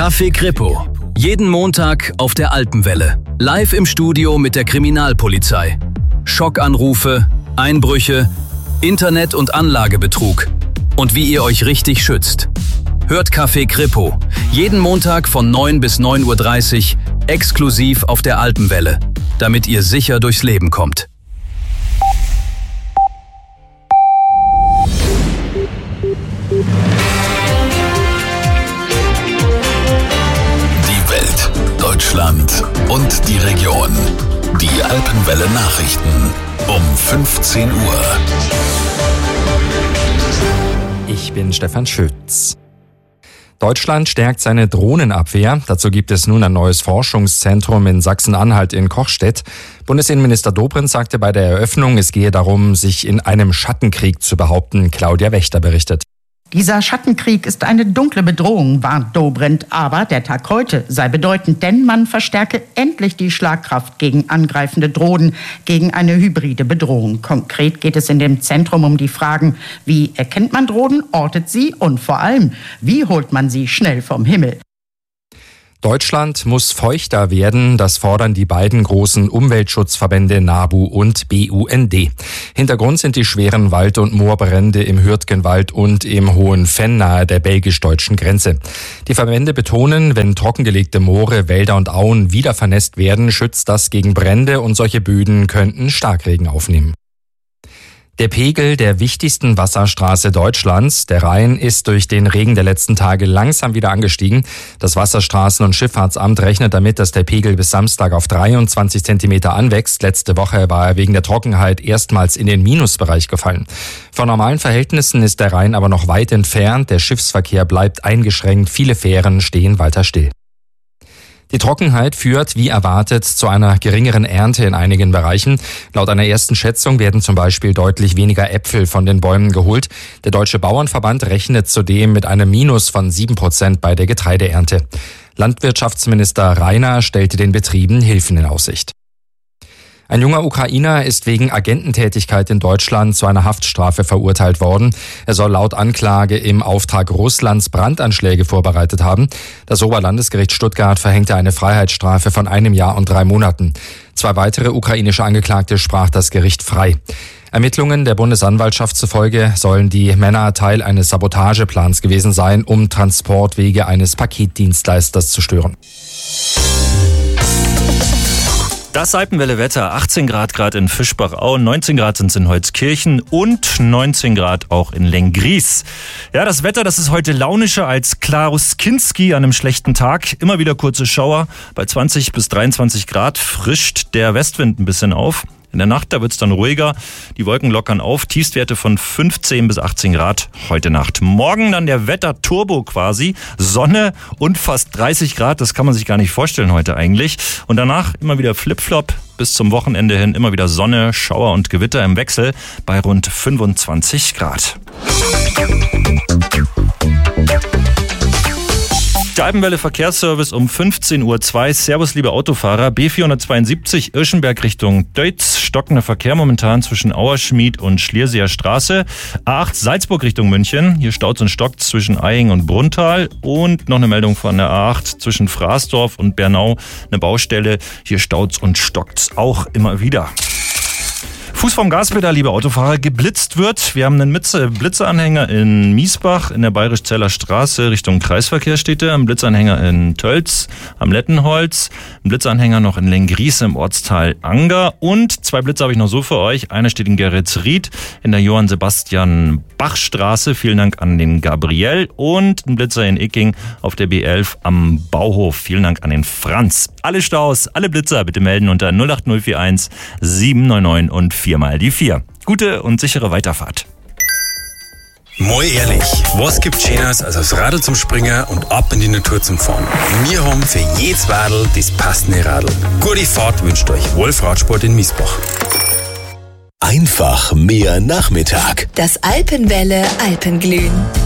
Café Kripo. Jeden Montag auf der Alpenwelle. Live im Studio mit der Kriminalpolizei. Schockanrufe, Einbrüche, Internet- und Anlagebetrug. Und wie ihr euch richtig schützt. Hört Café Kripo. Jeden Montag von 9 bis 9.30 Uhr exklusiv auf der Alpenwelle. Damit ihr sicher durchs Leben kommt. Deutschland und die Region. Die Alpenwelle Nachrichten um 15 Uhr. Ich bin Stefan Schütz. Deutschland stärkt seine Drohnenabwehr. Dazu gibt es nun ein neues Forschungszentrum in Sachsen-Anhalt in Kochstedt. Bundesinnenminister Dobrindt sagte bei der Eröffnung, es gehe darum, sich in einem Schattenkrieg zu behaupten. Claudia Wächter berichtet. Dieser Schattenkrieg ist eine dunkle Bedrohung, warnt Dobrindt. Aber der Tag heute sei bedeutend, denn man verstärke endlich die Schlagkraft gegen angreifende Drohnen, gegen eine hybride Bedrohung. Konkret geht es in dem Zentrum um die Fragen, wie erkennt man Drohnen, ortet sie und vor allem, wie holt man sie schnell vom Himmel? Deutschland muss feuchter werden, das fordern die beiden großen Umweltschutzverbände NABU und BUND. Hintergrund sind die schweren Wald- und Moorbrände im Hürtgenwald und im Hohen Venn nahe der belgisch-deutschen Grenze. Die Verbände betonen, wenn trockengelegte Moore, Wälder und Auen wieder vernässt werden, schützt das gegen Brände und solche Böden könnten Starkregen aufnehmen. Der Pegel der wichtigsten Wasserstraße Deutschlands, der Rhein, ist durch den Regen der letzten Tage langsam wieder angestiegen. Das Wasserstraßen- und Schifffahrtsamt rechnet damit, dass der Pegel bis Samstag auf 23 Zentimeter anwächst. Letzte Woche war er wegen der Trockenheit erstmals in den Minusbereich gefallen. Von normalen Verhältnissen ist der Rhein aber noch weit entfernt. Der Schiffsverkehr bleibt eingeschränkt. Viele Fähren stehen weiter still. Die Trockenheit führt, wie erwartet, zu einer geringeren Ernte in einigen Bereichen. Laut einer ersten Schätzung werden zum Beispiel deutlich weniger Äpfel von den Bäumen geholt. Der Deutsche Bauernverband rechnet zudem mit einem Minus von 7% bei der Getreideernte. Landwirtschaftsminister Rainer stellte den Betrieben Hilfen in Aussicht. Ein junger Ukrainer ist wegen Agententätigkeit in Deutschland zu einer Haftstrafe verurteilt worden. Er soll laut Anklage im Auftrag Russlands Brandanschläge vorbereitet haben. Das Oberlandesgericht Stuttgart verhängte eine Freiheitsstrafe von 1 Jahr und 3 Monaten. 2 weitere ukrainische Angeklagte sprach das Gericht frei. Ermittlungen der Bundesanwaltschaft zufolge sollen die Männer Teil eines Sabotageplans gewesen sein, um Transportwege eines Paketdienstleisters zu stören. Das Alpenwelle-Wetter, 18 Grad gerade in Fischbach-Au, 19 Grad sind es in Holzkirchen und 19 Grad auch in Lenggries. Ja, das Wetter, das ist heute launischer als Klaus Kinski an einem schlechten Tag. Immer wieder kurze Schauer, bei 20 bis 23 Grad frischt der Westwind ein bisschen auf. In der Nacht, da wird es dann ruhiger. Die Wolken lockern auf. Tiefstwerte von 15 bis 18 Grad heute Nacht. Morgen dann der Wetter-Turbo quasi. Sonne und fast 30 Grad. Das kann man sich gar nicht vorstellen heute eigentlich. Und danach immer wieder Flipflop. Bis zum Wochenende hin immer wieder Sonne, Schauer und Gewitter im Wechsel bei rund 25 Grad. Der Alpenwelle Verkehrsservice um 15.02 Uhr. Servus, liebe Autofahrer. B472 Irschenberg Richtung Deutz. Stockender Verkehr momentan zwischen Auerschmied und Schlierseer Straße. A8 Salzburg Richtung München. Hier staut's und stockt zwischen Eying und Brunntal. Und noch eine Meldung von der A8 zwischen Fraßdorf und Bernau. Eine Baustelle. Hier staut's und stockt's auch immer wieder. Fuß vom Gaspedal, liebe Autofahrer, geblitzt wird. Wir haben einen Blitzanhänger in Miesbach in der Bayerisch-Zeller Straße Richtung Kreisverkehr steht der. Ein Blitzanhänger in Tölz am Lettenholz. Ein Blitzanhänger noch in Lenggries im Ortsteil Anger. Und 2 Blitze habe ich noch so für euch. Einer steht in Geretsried in der Johann-Sebastian-Bach-Straße. Vielen Dank an den Gabriel. Und ein Blitzer in Icking auf der B11 am Bauhof. Vielen Dank an den Franz. Alle Staus, alle Blitzer bitte melden unter 08041 799 und 4 mal die 4. Gute und sichere Weiterfahrt. Mal ehrlich, was gibt's Schöneres als aufs Radl zum Springen und ab in die Natur zum Fahren? Wir haben für jedes Radl das passende Radl. Gute Fahrt wünscht euch Wolf Radsport in Miesbach. Einfach mehr Nachmittag. Das Alpenwelle Alpenglühen.